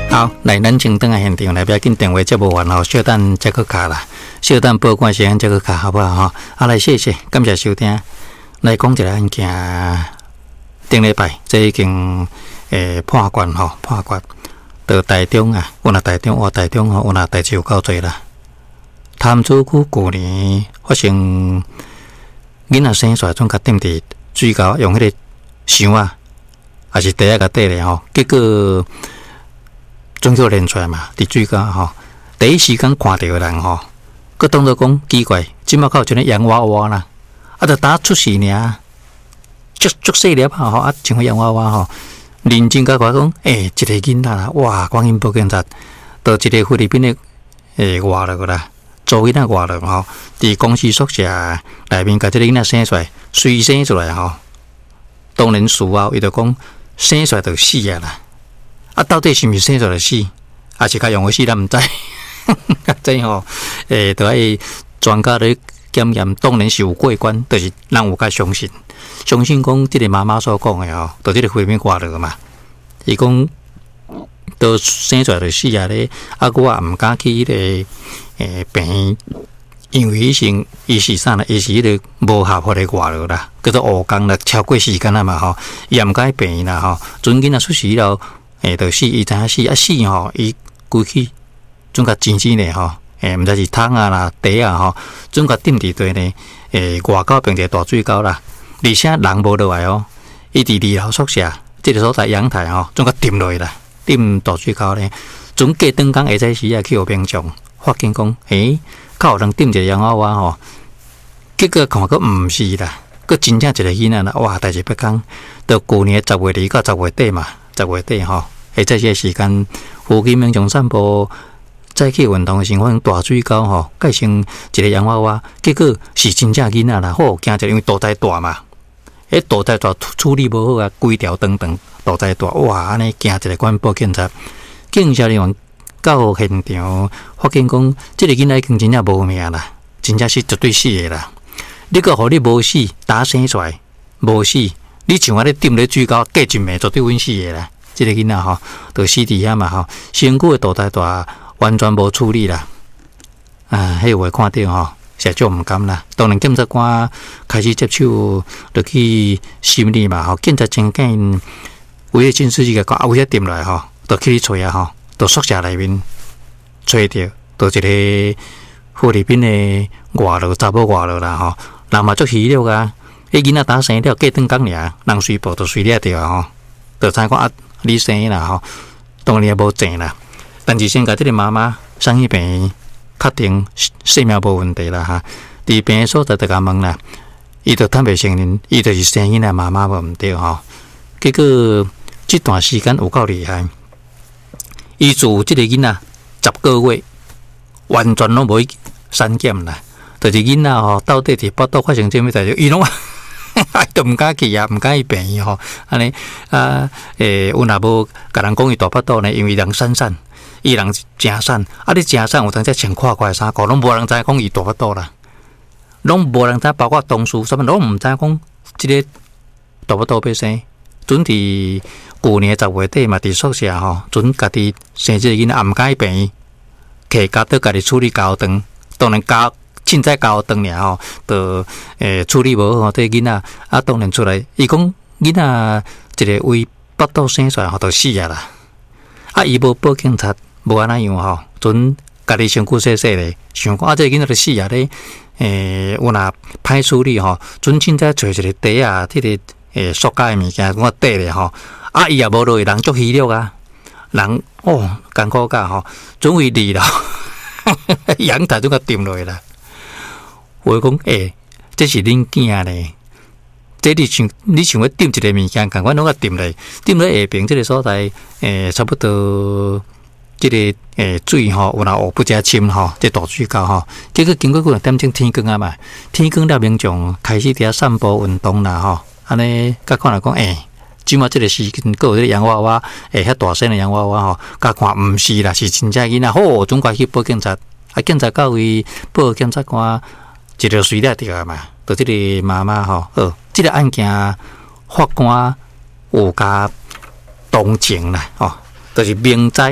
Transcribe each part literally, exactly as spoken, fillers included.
好，来咱前灯的现场来，不要紧，电话接不完吼，小等再去卡啦，小等报关时间再去卡，好不好哈？好，来谢谢，感谢收听。来讲一个案件，顶礼拜这已经诶判决吼，判决到台中啊，有那台中，我台中吼，有那代志有够多啦。潭子区去年发生囡仔生出来，总甲踮伫水沟用迄个箱啊，还是第一个底咧吼，结果。总叫连出来嘛，伫水沟吼，第一时间看到的人吼，佮当作讲奇怪，即马靠像咧洋娃娃啦，啊，着打出世尔，足足细粒吼，啊，像个洋娃娃吼，认真甲我讲，诶、欸，一个囡仔啦，哇，赶紧报警察，到一个菲律宾的诶外劳啦，做囡仔外劳吼，伫公司宿舍内面，甲即个囡仔生出来，随生出来吼，当然事后伊着讲生出来就死啊啦。啊，到底是毋是生出来死，还是甲用个死，咱毋知。真吼，诶，都爱专家咧检验，当然是有过关，就是人有较相信，相信讲即个妈妈所讲的吼，就即个画面挂落嘛。伊讲都生出来就死啊咧，啊，我也毋敢去迄、那个诶病院，因为伊是伊是啥呢？伊是迄个无合法的外劳啦，叫做误工啦，超过时间啊嘛吼，伊也毋敢去病院啦吼，阵囡仔出事了。诶，就死，伊知影死啊死吼，伊规气总甲真真嘞吼，诶，毋知是汤啊啦、茶啊吼，总甲踮伫堆呢，诶，外口并一个大水沟啦，而且人无落来哦，伊伫二楼宿舍，即个所在阳台吼，总甲踮落啦，踮大水沟咧，总过灯光下早时啊去互民众发现讲，诶，较有人踮一个洋娃娃吼，结果看个毋是啦，个真正一个囡仔啦，哇，代志不讲，到旧年十月二到十月底嘛。十月底吼，喺这些时间，附近民众散步、早起运动的时候，大水沟吼，盖成一个洋娃娃，结果是真正囡仔啦，好惊着，因为大仔大嘛，迄大仔大处理无好啊，规条长长，大仔大，哇，安尼惊一个关报警察，警察人员到现场发现讲，这个囡仔已经真正无命啦，真正是绝对死的啦。你个互你无死，打生出来无死。你像我咧踮咧水沟，过一暝绝对稳死的啦！即、這个囡仔吼，就死伫遐嘛吼，身躯的大大大完全无处理啦。啊，迄话看到吼，社长毋甘啦。当然检察官开始接手，就去审理嘛吼。检察真紧，为了证实这个讲，啊，为了踮来吼，就去找啊吼，到宿舍内面找着，到一个菲律宾的外劳查某外劳啦吼，人嘛足喜了个。迄囡仔打生了，过灯工尔，人随报就随了着吼，就知讲啊，你生啦吼，当然也无正啦。但是先甲即个妈妈送去病院，确定性命无问题啦哈。伫病院所在就甲问啦，伊就坦白承认，伊就是生囡仔妈妈无毋对吼。结果这段时间有够厉害，伊住即个囡仔十个月，完全拢无去删减啦。就是囡仔吼，到底伫北岛发生啥物代志，伊拢。都毋敢去啊，毋敢去病院吼，安尼啊，诶，有若无甲人讲伊大巴肚呢？因为人散散，伊人真散，啊，你真散，有当只穿垮垮衫裤，拢无人知讲伊大巴肚啦，拢无人知，包括同事什么，拢毋知讲即个大巴肚要生。准伫旧年十月底嘛，伫宿舍吼，准家己生即个囡仔，也毋敢去病院，摕家倒家己处理交灯，当然交。凊彩交长尔吼，就诶处理无好，这囡仔啊，当然出来，伊讲囡仔一个为腹肚生出来吼，就死啊啦。啊，伊无报警察，无安那样吼，准家己身躯细细咧，想讲啊，这个囡仔就死啊咧。诶，有若歹处理吼，准凊彩找一个地啊，迄个诶塑胶诶物件，我缀咧吼。啊，伊也无落去，人足稀了啊，人哦艰苦甲吼，准为二楼阳台都甲掂落去啦。我讲诶、欸，这是恁囝咧，这你像你像要掂一个物件，共阮拢甲掂咧，掂咧下边这个所在，诶、欸，差不多这个诶、欸、水吼，有若乌不加深吼，这大水沟吼，结果经过几两点钟天光啊嘛，天光了民众开始伫遐散步运动啦吼，安尼甲看来讲诶。欸即马即个时间，个有迄个洋娃娃，诶，遐大声的洋娃娃吼，甲看毋是啦，是真正囡仔，好，总该去报警察，啊，警察到位报检察官，一条水了掉嘛，就即个妈妈吼，哦，即个案件法官有加同情啦，吼，就是明知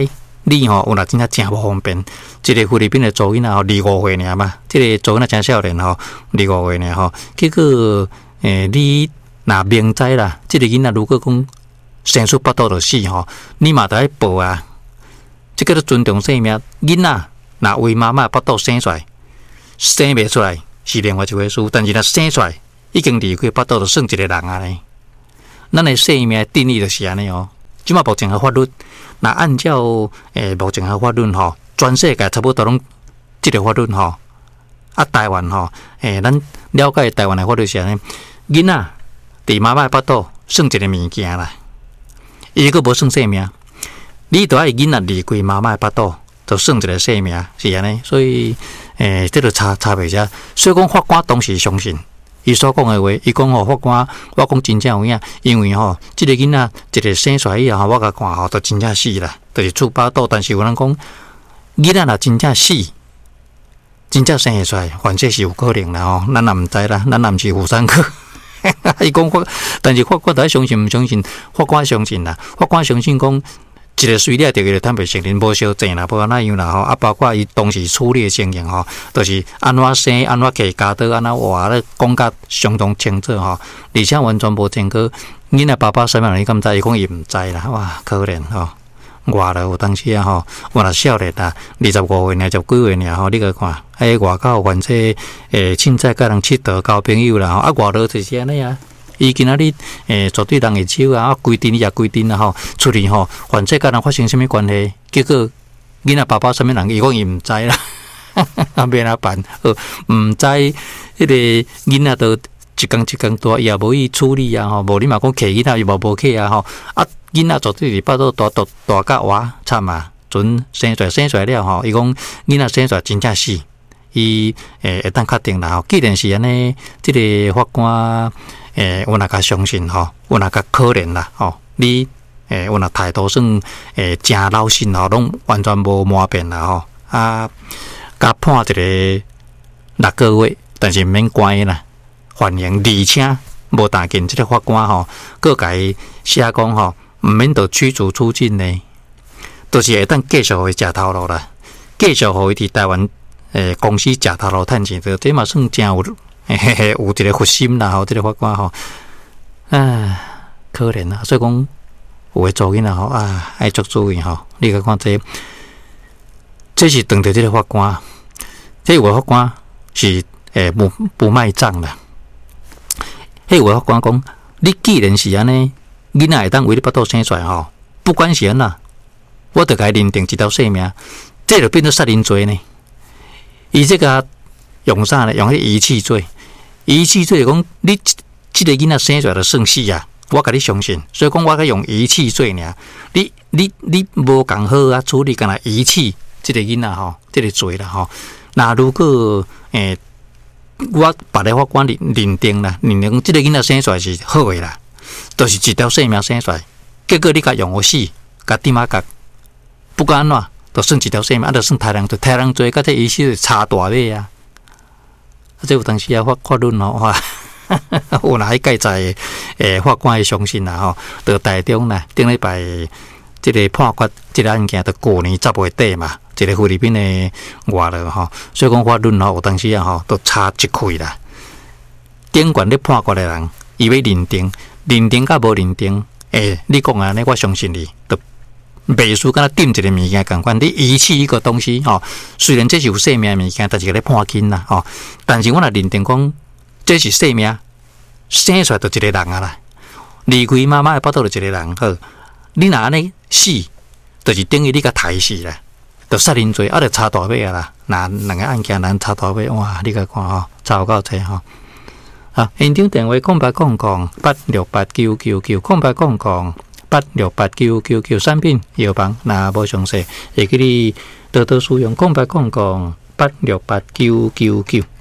你吼有若真正真无方便，一个菲律宾的祖囡仔吼，二五岁尔嘛，即、這個祖囡仔真少年吼，二五歲爾吼，結果誒你若明知啦，即、這個囡仔如果講生出腹肚就死吼，你嘛得愛報啊，即個都尊重生命，囡仔若為媽媽腹肚生出來，生袂出來是另外一回事，但是若生出來已經離開腹肚就算一個人啊咧。咱的生命定義就是安尼哦。即馬目前嘅法律，那按照誒、欸、目前嘅法律吼，全世界差不多攏即個法律吼。啊，台灣吼，誒、欸，咱了解台灣嘅法律是安尼，囡仔佇媽媽腹肚算一個物件啦，伊個無算生命，你著愛囡仔離開媽媽腹肚，就算一個生命，是安尼。所以誒，即、欸這個差差別遮。所以講法官當時相信。伊所講嘅話，伊講吼法官，我講真正有影，因為吼，即、這個囡仔一個生出來以後，我甲看吼，就真正死啦，就是出腹肚。但是有人講，囡仔若真正死，真正生出來，反正是有可能啦吼，咱也毋知啦，咱也毋是婦產科。伊講法，但是法官就相信毋相信？法官相信啦，法官相信講。一個水咧，就叫做坦白承認無相證啦，無安那樣啦吼，啊，包括伊當時處理嘅情形吼，就是安怎生、安怎起家刀、安怎活咧，講甲相當清楚吼，而且完全無證據。囡仔爸爸啥物人伊敢知？伊講伊毋知啦，哇，可憐吼！外頭有當時啊吼，我若少年啦，二十五歲、二十幾歲爾吼，你去看，喺外口反正誒，凊彩甲人佚佗交朋友啦吼，啊，外頭就是安尼啊。伊今仔日誒絕對人嘅手啊，規定你也規定啦吼，出去吼，反正甲人發生什麼關係？結果囡仔爸爸什麼人？伊講伊毋知啦，啊變哪辦？呃，毋知迄個囡仔都一工一工大，伊也無去處理啊吼，無你嘛講摕囡仔，伊無無摕啊吼，啊囡仔絕對是腹肚大大大甲活慘啊！準生出來生出來了吼，伊講囡仔生出來真正死，伊誒會當確定啦吼。既然是安尼，即、這個法官。誒，我若較相信吼，我若較可憐啦吼。你誒，我若態度算誒真老實吼，攏完全無毛病啦吼。啊，甲判一個六個月，但是毋免關啦，緩刑，而且無打緊，即個法官吼，閣甲伊寫講吼，毋免到驅逐出境呢，都、就是會當繼續會食頭路啦，繼續會佇台灣誒公司食頭路趁錢，這嘛算真有。嘿嘿嘿，有一個核心啦吼，這個法官吼，啊，可憐啊！所以講有誒做囡仔吼啊，愛足注意吼。你個看這，這是當着這個法官，這有個法官是誒不不賣賬啦。迄有個法官講，你既然是安尼，囡仔會當為你腹肚生出來吼，不管是安怎，我著該認定一條性命，這就變做殺人罪呢。伊這個用啥呢？用迄遺棄罪。遺棄罪講，你即個囡仔生出來就算死啊！我甲你相信，所以講我甲用遺棄罪爾。你你你無共好啊處理，干那遺棄即個囡仔吼，即個罪啦吼。那如果誒、欸，我別個法官認認定啦，認定即個囡仔生出來是好誒啦，就是一條生命生出來，結果你甲用我死，甲點啊甲，不管安怎，就算一條生命，啊，就算殺人罪，殺人罪，甲這遺棄差大尾啊！即有當時啊，法法律吼，哇，有哪一介在誒法官嘅相信啦吼，到台中啦，頂禮拜即個判決即個案件，到過年十月底嘛，一個菲律賓嘅外勞吼，所以講法律吼，有當時啊吼，都差一開啦。頂懸咧判決嘅人，伊要認定，認定甲無認定，誒，你講安尼，我相信你，都袂輸敢若抌一個物件共款，你遺棄一個東西吼，雖然這是有生命物件，但是咧判輕啦吼。但是我若認定講，這是生命，生出來就一個人啊啦，離開媽媽嘅腹肚就一個人好。你若安尼死，就是等於你甲刣死啦，就殺人罪，啊，就差大尾啊啦。那兩個案件咱差大尾，哇，你甲看吼，差有夠濟吼。啊，現場電話空八空空八六八九九九空八空空。八六八九九九產品藥房，若無詳細，會記你多多使用。空八空空八六八九九九。